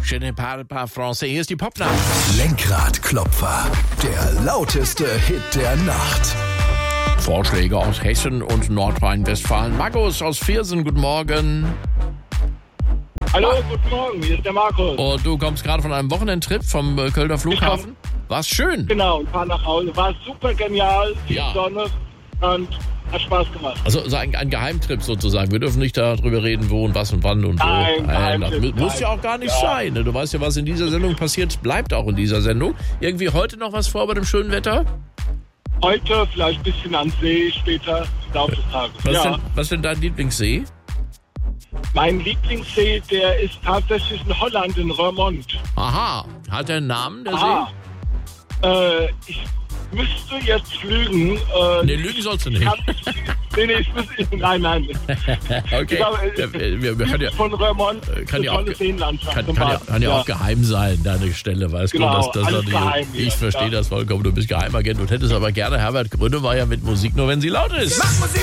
Je ne parle pas français. Hier ist die Popnacht. Lenkradklopfer, der lauteste Hit der Nacht. Vorschläge aus Hessen und Nordrhein-Westfalen. Markus aus Viersen, guten Morgen. Hallo, guten Morgen, hier ist der Markus. Und du kommst gerade von einem Wochenendtrip vom Kölner Flughafen. War's schön? Genau, und fahr nach Hause. War super genial, viel Ja. Sonne und hat Spaß gemacht. Also so ein Geheimtrip sozusagen. Wir dürfen nicht darüber reden, wo und was und wann und wo. Nein, Geheimtrip, das muss ja auch gar nicht ja. sein. Ne? Du weißt ja, was in dieser Sendung passiert, bleibt auch in dieser Sendung. Irgendwie heute noch was vor bei dem schönen Wetter? Heute vielleicht ein bisschen am See, später im Laufe des Tages. Was denn dein Lieblingssee? Mein Lieblingssee, der ist tatsächlich in Holland, in Roermond. Aha, hat der einen Namen, der Aha. Ich müsste jetzt lügen. See? Nee, lügen sollst du nicht. Nein. Okay. Ich glaube, wir können ja, von Roermond, kann ja eine auch- tolle Seenlandschaft. kann ja auch geheim sein, deine Stelle, weißt Genau, du. alles geheim, Ich ja. verstehe das vollkommen, du bist Geheimagent und hättest aber gerne Herbert Grönemeyer mit Musik, nur wenn sie laut ist.